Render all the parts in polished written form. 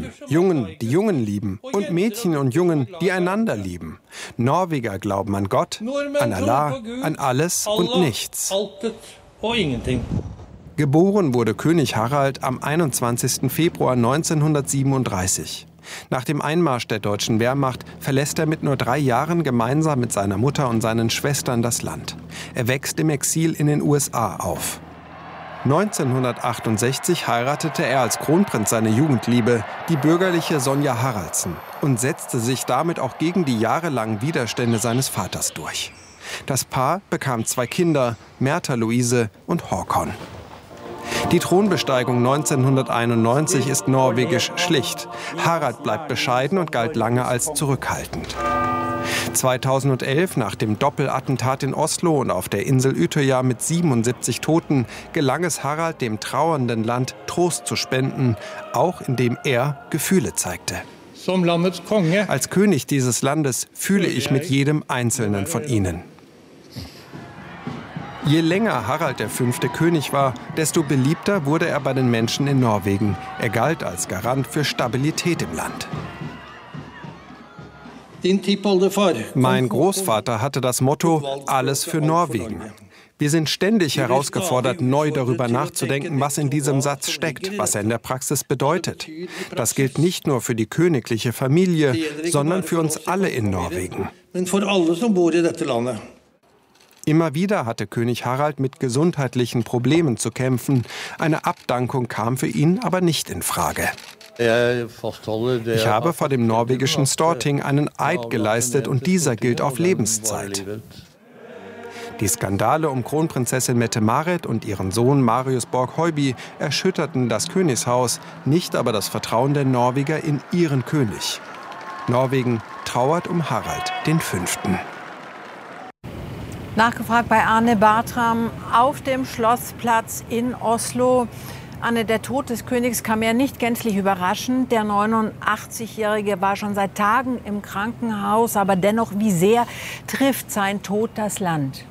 lieben. Jungen, die Jungen lieben. Und Mädchen und Jungen, die einander lieben. Norweger glauben an Gott, an Allah, an alles und nichts. Geboren wurde König Harald am 21. Februar 1937. Nach dem Einmarsch der deutschen Wehrmacht verlässt er mit nur 3 Jahren gemeinsam mit seiner Mutter und seinen Schwestern das Land. Er wächst im Exil in den USA auf. 1968 heiratete er als Kronprinz seine Jugendliebe, die bürgerliche Sonja Haraldsen, und setzte sich damit auch gegen die jahrelangen Widerstände seines Vaters durch. Das Paar bekam 2 Kinder, Märtha Louise und Håkon. Die Thronbesteigung 1991 ist norwegisch schlicht. Harald bleibt bescheiden und galt lange als zurückhaltend. 2011, nach dem Doppelattentat in Oslo und auf der Insel Utøya mit 77 Toten, gelang es Harald, dem trauernden Land Trost zu spenden, auch indem er Gefühle zeigte. Als König dieses Landes fühle ich mit jedem Einzelnen von ihnen. Je länger Harald V. König war, desto beliebter wurde er bei den Menschen in Norwegen. Er galt als Garant für Stabilität im Land. Mein Großvater hatte das Motto: Alles für Norwegen. Wir sind ständig herausgefordert, neu darüber nachzudenken, was in diesem Satz steckt, was er in der Praxis bedeutet. Das gilt nicht nur für die königliche Familie, sondern für uns alle in Norwegen. Immer wieder hatte König Harald mit gesundheitlichen Problemen zu kämpfen. Eine Abdankung kam für ihn aber nicht in Frage. Ich habe vor dem norwegischen Storting einen Eid geleistet und dieser gilt auf Lebenszeit. Die Skandale um Kronprinzessin Mette-Marit und ihren Sohn Marius Borg-Høiby erschütterten das Königshaus, nicht aber das Vertrauen der Norweger in ihren König. Norwegen trauert um Harald V. Nachgefragt bei Arne Bartram auf dem Schlossplatz in Oslo. Arne, der Tod des Königs kam ja nicht gänzlich überraschend. Der 89-Jährige war schon seit Tagen im Krankenhaus. Aber dennoch, wie sehr trifft sein Tod das Land?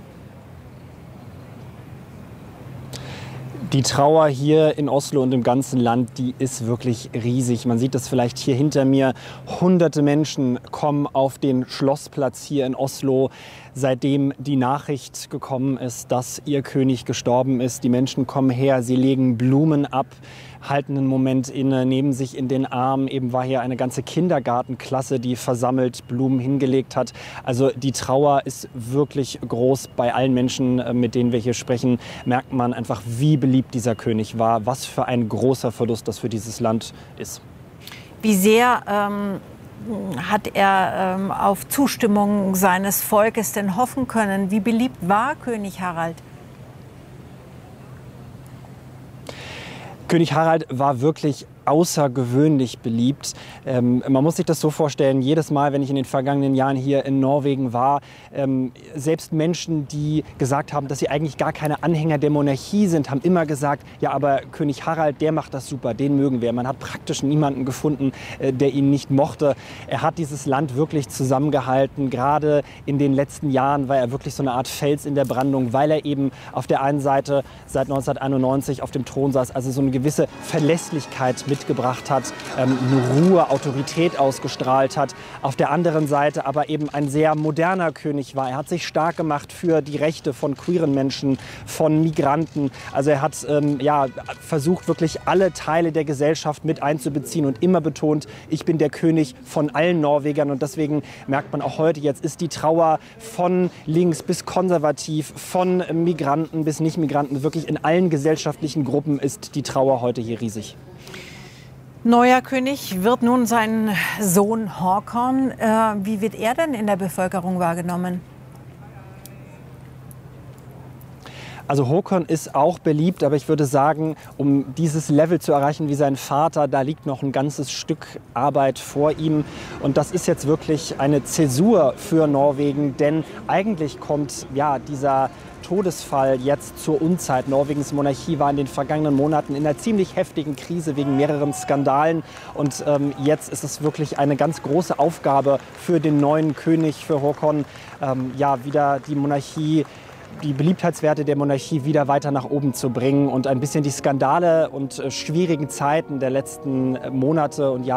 Die Trauer hier in Oslo und im ganzen Land, die ist wirklich riesig. Man sieht das vielleicht hier hinter mir. Hunderte Menschen kommen auf den Schlossplatz hier in Oslo, seitdem die Nachricht gekommen ist, dass ihr König gestorben ist. Die Menschen kommen her, sie legen Blumen ab, halten einen Moment inne, nehmen sich in den Arm. Eben war hier eine ganze Kindergartenklasse, die versammelt Blumen hingelegt hat. Also die Trauer ist wirklich groß. Bei allen Menschen, mit denen wir hier sprechen, merkt man einfach, wie beliebt dieser König war. Was für ein großer Verlust das für dieses Land ist. Wie sehr hat er auf Zustimmung seines Volkes denn hoffen können? Wie beliebt war König Harald? König Harald war wirklich außergewöhnlich beliebt. Man muss sich das so vorstellen, jedes Mal, wenn ich in den vergangenen Jahren hier in Norwegen war, selbst Menschen, die gesagt haben, dass sie eigentlich gar keine Anhänger der Monarchie sind, haben immer gesagt, ja, aber König Harald, der macht das super, den mögen wir. Man hat praktisch niemanden gefunden, der ihn nicht mochte. Er hat dieses Land wirklich zusammengehalten. Gerade in den letzten Jahren war er wirklich so eine Art Fels in der Brandung, weil er eben auf der einen Seite seit 1991 auf dem Thron saß, also so eine gewisse Verlässlichkeit mitgebracht hat, eine Ruhe, Autorität ausgestrahlt hat. Auf der anderen Seite aber eben ein sehr moderner König war. Er hat sich stark gemacht für die Rechte von queeren Menschen, von Migranten. Also er hat versucht, wirklich alle Teile der Gesellschaft mit einzubeziehen und immer betont, ich bin der König von allen Norwegern. Und deswegen merkt man auch heute, jetzt ist die Trauer von links bis konservativ, von Migranten bis Nicht-Migranten, wirklich in allen gesellschaftlichen Gruppen ist die Trauer heute hier riesig. Neuer König wird nun sein Sohn Håkon. Wie wird er denn in der Bevölkerung wahrgenommen? Also Håkon ist auch beliebt, aber ich würde sagen, um dieses Level zu erreichen wie sein Vater, da liegt noch ein ganzes Stück Arbeit vor ihm. Und das ist jetzt wirklich eine Zäsur für Norwegen, denn eigentlich kommt dieser Todesfall jetzt zur Unzeit. Norwegens Monarchie war in den vergangenen Monaten in einer ziemlich heftigen Krise wegen mehreren Skandalen. Und jetzt ist es wirklich eine ganz große Aufgabe für den neuen König, für Håkon, wieder die Monarchie, die Beliebtheitswerte der Monarchie wieder weiter nach oben zu bringen und ein bisschen die Skandale und schwierigen Zeiten der letzten Monate und Jahre